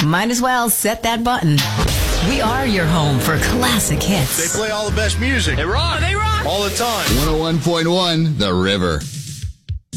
Might as well set that button. We are your home for classic hits. They play all the best music. They rock. They rock. All the time. 101.1 The River.